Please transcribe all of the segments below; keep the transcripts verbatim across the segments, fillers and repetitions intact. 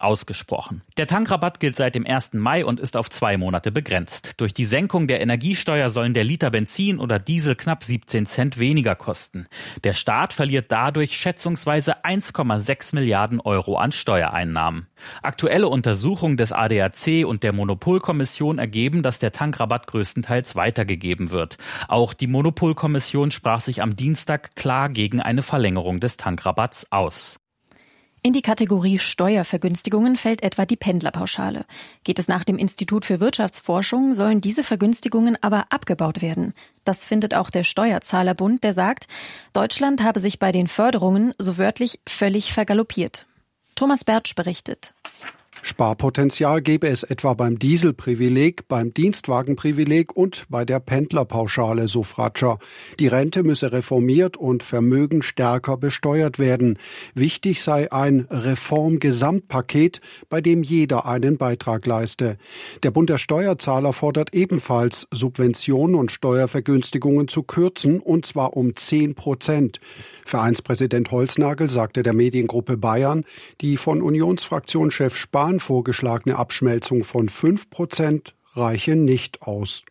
ausgesprochen. Der Tankrabatt gilt seit dem ersten Mai und ist auf zwei Monate begrenzt. Durch die Senkung der Energiesteuer sollen der Liter Benzin oder Diesel knapp siebzehn Cent weniger kosten. Der Staat verliert dadurch schätzungsweise eins Komma sechs Milliarden Euro an Steuereinnahmen. Aktuelle Untersuchungen des A D A C und der Monopolkommission ergeben, dass der Tankrabatt größtenteils weitergegeben wird. Auch die Monopolkommission sprach sich am Dienstag klar gegen eine Verlängerung des Tankrabatts aus. In die Kategorie Steuervergünstigungen fällt etwa die Pendlerpauschale. Geht es nach dem Institut für Wirtschaftsforschung, sollen diese Vergünstigungen aber abgebaut werden. Das findet auch der Steuerzahlerbund, der sagt, Deutschland habe sich bei den Förderungen so wörtlich völlig vergaloppiert. Thomas Bertsch berichtet. Sparpotenzial gäbe es etwa beim Dieselprivileg, beim Dienstwagenprivileg und bei der Pendlerpauschale, so Fratscher. Die Rente müsse reformiert und Vermögen stärker besteuert werden. Wichtig sei ein Reformgesamtpaket, bei dem jeder einen Beitrag leiste. Der Bund der Steuerzahler fordert ebenfalls, Subventionen und Steuervergünstigungen zu kürzen, und zwar um zehn Prozent. Vereinspräsident Holznagel sagte der Mediengruppe Bayern, die von Unionsfraktionschef Spahn vorgeschlagene Abschmelzung von fünf Prozent reiche nicht aus.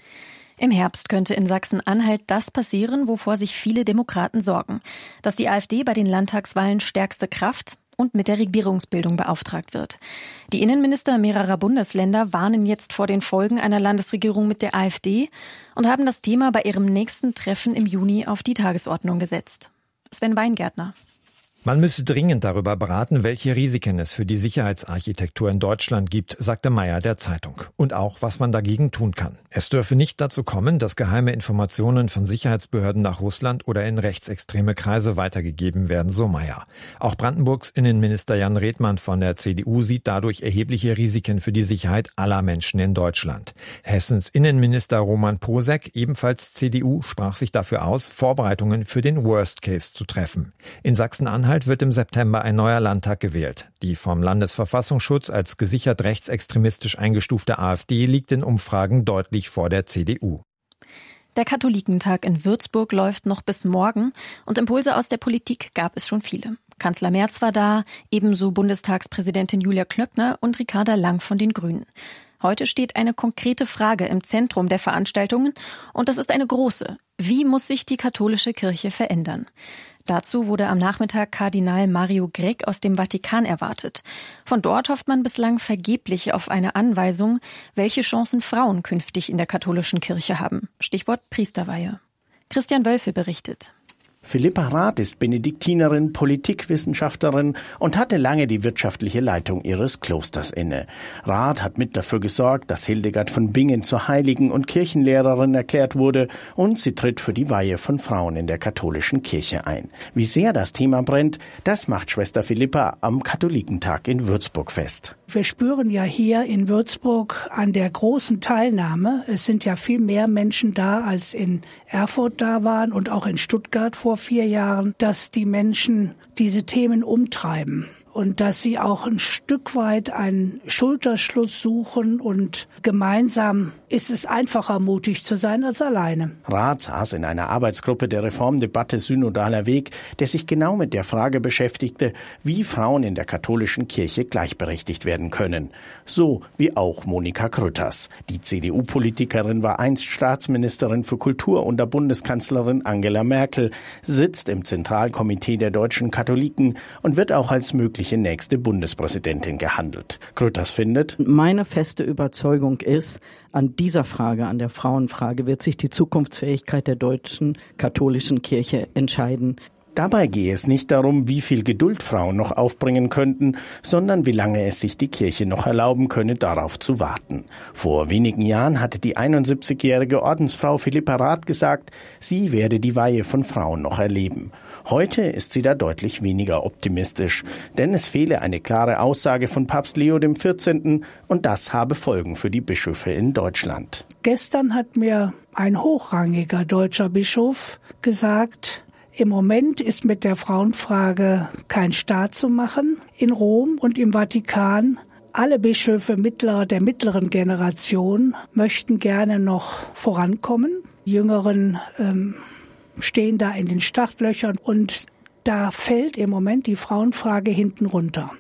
Im Herbst könnte in Sachsen-Anhalt das passieren, wovor sich viele Demokraten sorgen, dass die AfD bei den Landtagswahlen stärkste Kraft und mit der Regierungsbildung beauftragt wird. Die Innenminister mehrerer Bundesländer warnen jetzt vor den Folgen einer Landesregierung mit der AfD und haben das Thema bei ihrem nächsten Treffen im Juni auf die Tagesordnung gesetzt. Sven Weingärtner. Man müsse dringend darüber beraten, welche Risiken es für die Sicherheitsarchitektur in Deutschland gibt, sagte Mayer der Zeitung. Und auch, was man dagegen tun kann. Es dürfe nicht dazu kommen, dass geheime Informationen von Sicherheitsbehörden nach Russland oder in rechtsextreme Kreise weitergegeben werden, so Mayer. Auch Brandenburgs Innenminister Jan Redmann von der C D U sieht dadurch erhebliche Risiken für die Sicherheit aller Menschen in Deutschland. Hessens Innenminister Roman Posek, ebenfalls C D U, sprach sich dafür aus, Vorbereitungen für den Worst Case zu treffen. In Sachsen-Anhalt wird im September ein neuer Landtag gewählt. Die vom Landesverfassungsschutz als gesichert rechtsextremistisch eingestufte AfD liegt in Umfragen deutlich vor der C D U. Der Katholikentag in Würzburg läuft noch bis morgen und Impulse aus der Politik gab es schon viele. Kanzler Merz war da, ebenso Bundestagspräsidentin Julia Klöckner und Ricarda Lang von den Grünen. Heute steht eine konkrete Frage im Zentrum der Veranstaltungen und das ist eine große. Wie muss sich die katholische Kirche verändern? Dazu wurde am Nachmittag Kardinal Mario Grech aus dem Vatikan erwartet. Von dort hofft man bislang vergeblich auf eine Anweisung, welche Chancen Frauen künftig in der katholischen Kirche haben. Stichwort Priesterweihe. Christian Wölfe berichtet. Philippa Rath ist Benediktinerin, Politikwissenschaftlerin und hatte lange die wirtschaftliche Leitung ihres Klosters inne. Rath hat mit dafür gesorgt, dass Hildegard von Bingen zur Heiligen und Kirchenlehrerin erklärt wurde und sie tritt für die Weihe von Frauen in der katholischen Kirche ein. Wie sehr das Thema brennt, das macht Schwester Philippa am Katholikentag in Würzburg fest. Wir spüren ja hier in Würzburg an der großen Teilnahme, es sind ja viel mehr Menschen da, als in Erfurt da waren und auch in Stuttgart vor vier Jahren, dass die Menschen diese Themen umtreiben und dass sie auch ein Stück weit einen Schulterschluss suchen und gemeinsam ist es einfacher, mutig zu sein als alleine. Rath saß in einer Arbeitsgruppe der Reformdebatte Synodaler Weg, der sich genau mit der Frage beschäftigte, wie Frauen in der katholischen Kirche gleichberechtigt werden können. So wie auch Monika Grütters. Die C D U-Politikerin war einst Staatsministerin für Kultur unter Bundeskanzlerin Angela Merkel, sitzt im Zentralkomitee der deutschen Katholiken und wird auch als mögliche nächste Bundespräsidentin gehandelt. Grütters findet: Meine feste Überzeugung ist, an dieser Frage, an der Frauenfrage, wird sich die Zukunftsfähigkeit der deutschen katholischen Kirche entscheiden. Dabei gehe es nicht darum, wie viel Geduld Frauen noch aufbringen könnten, sondern wie lange es sich die Kirche noch erlauben könne, darauf zu warten. Vor wenigen Jahren hatte die einundsiebzigjährige Ordensfrau Philippa Rath gesagt, sie werde die Weihe von Frauen noch erleben. Heute ist sie da deutlich weniger optimistisch, denn es fehle eine klare Aussage von Papst Leo der vierzehnte. und das habe Folgen für die Bischöfe in Deutschland. Gestern hat mir ein hochrangiger deutscher Bischof gesagt, im Moment ist mit der Frauenfrage kein Staat zu machen. In Rom und im Vatikan, alle Bischöfe mittlerer, der mittleren Generation möchten gerne noch vorankommen. Die Jüngeren ähm, stehen da in den Startlöchern und da fällt im Moment die Frauenfrage hinten runter.